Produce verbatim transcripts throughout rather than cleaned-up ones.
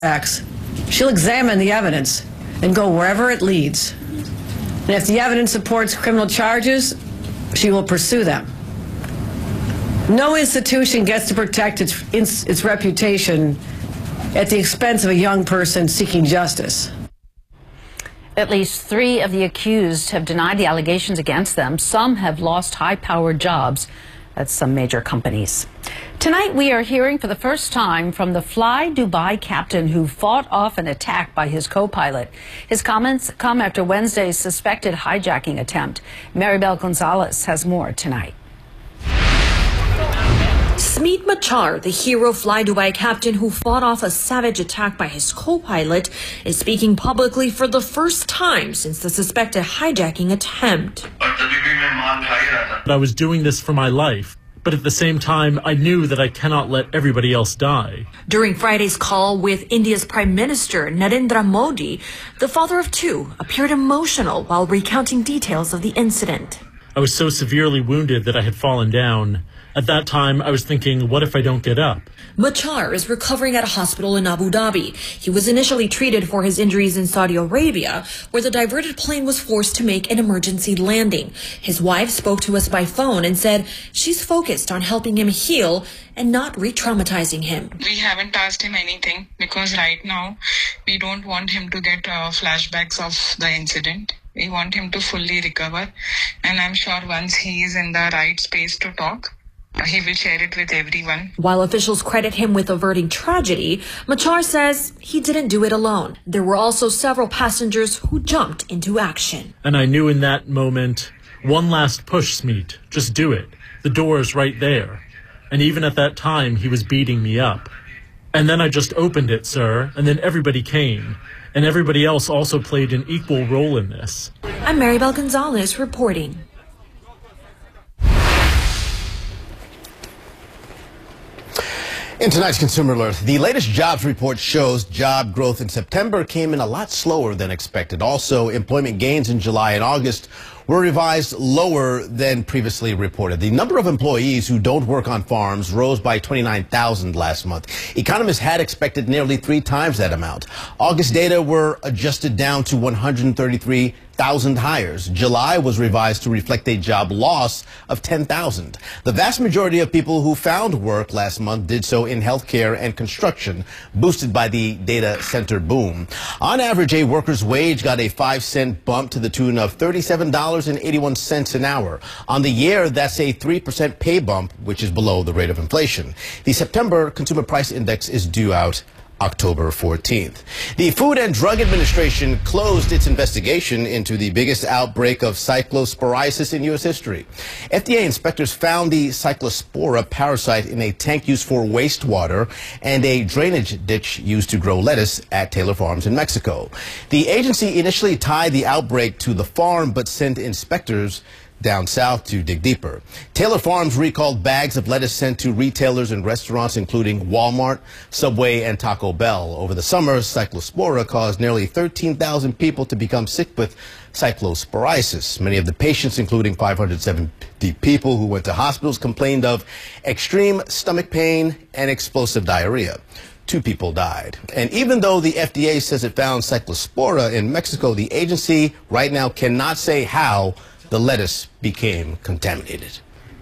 Facts. She'll examine the evidence and go wherever it leads. And if the evidence supports criminal charges, she will pursue them. No institution gets to protect its, its, its reputation at the expense of a young person seeking justice. At least three of the accused have denied the allegations against them. Some have lost high-powered jobs at some major companies. Tonight, we are hearing for the first time from the Fly Dubai captain who fought off an attack by his co-pilot. His comments come after Wednesday's suspected hijacking attempt. Maribel Gonzalez has more tonight. Smeet Machar, the hero Fly Dubai captain who fought off a savage attack by his co-pilot, is speaking publicly for the first time since the suspected hijacking attempt. I was doing this for my life, but at the same time, I knew that I cannot let everybody else die. During Friday's call with India's Prime Minister Narendra Modi, the father of two appeared emotional while recounting details of the incident. I was so severely wounded that I had fallen down. At that time, I was thinking, what if I don't get up? Machar is recovering at a hospital in Abu Dhabi. He was initially treated for his injuries in Saudi Arabia, where the diverted plane was forced to make an emergency landing. His wife spoke to us by phone and said she's focused on helping him heal and not re-traumatizing him. We haven't asked him anything because right now we don't want him to get uh, flashbacks of the incident. We want him to fully recover, and I'm sure once he is in the right space to talk, he will share it with everyone. While officials credit him with averting tragedy, Machar says he didn't do it alone. There were also several passengers who jumped into action. And I knew in that moment, one last push, Smeet. Just do it. The door is right there. And even at that time, he was beating me up. And then I just opened it, sir, and then everybody came. And everybody else also played an equal role in this. I'm Maribel Gonzalez reporting. In tonight's Consumer Alert, the latest jobs report shows job growth in September came in a lot slower than expected. Also, employment gains in July and August were revised lower than previously reported. The number of employees who don't work on farms rose by twenty-nine thousand last month. Economists had expected nearly three times that amount. August data were adjusted down to one hundred thirty-three thousand hires. July was revised to reflect a job loss of ten thousand. The vast majority of people who found work last month did so in healthcare and construction, boosted by the data center boom. On average, a worker's wage got a five cent bump to the tune of thirty-seven dollars and eighty-one cents an hour. On the year, that's a three percent pay bump, which is below the rate of inflation. The September Consumer Price Index is due out October fourteenth. The Food and Drug Administration closed its investigation into the biggest outbreak of cyclosporiasis in U S history. F D A inspectors found the cyclospora parasite in a tank used for wastewater and a drainage ditch used to grow lettuce at Taylor Farms in Mexico. The agency initially tied the outbreak to the farm but sent inspectors down south to dig deeper. Taylor Farms recalled bags of lettuce sent to retailers and restaurants including Walmart, Subway, and Taco Bell. Over the summer, cyclospora caused nearly thirteen thousand people to become sick with cyclosporiasis. Many of the patients, including five hundred seventy people who went to hospitals, complained of extreme stomach pain and explosive diarrhea. Two people died. And even though the F D A says it found cyclospora in Mexico, the agency right now cannot say how the lettuce became contaminated.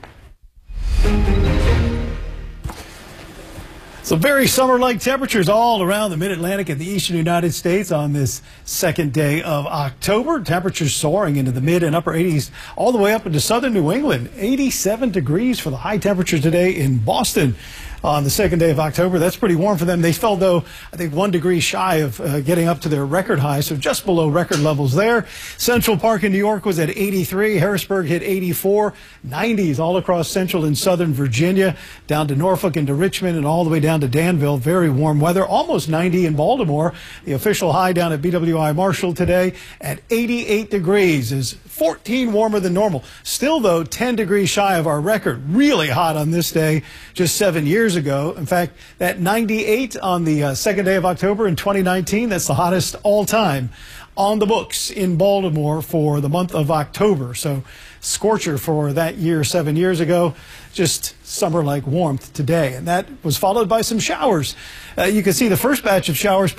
So very summer-like temperatures all around the mid-Atlantic and the eastern United States on this second day of October. Temperatures soaring into the mid and upper eighties all the way up into southern New England. eighty-seven degrees for the high temperature today in Boston on the second day of October. That's pretty warm for them. They fell, though, I think one degree shy of uh, getting up to their record high, so just below record levels there. Central Park in New York was at eighty-three. Harrisburg hit eighty-four. nineties all across central and southern Virginia, down to Norfolk and to Richmond and all the way down to Danville. Very warm weather. Almost ninety in Baltimore. The official high down at B W I Marshall today at eighty-eight degrees is fourteen warmer than normal. Still, though, ten degrees shy of our record. Really hot on this day just seven years years ago. In fact, that ninety-eight on the uh, second day of October in twenty nineteen, that's the hottest all time on the books in Baltimore for the month of October. So scorcher for that year seven years ago, just summer-like warmth today. And that was followed by some showers. Uh, you can see the first batch of showers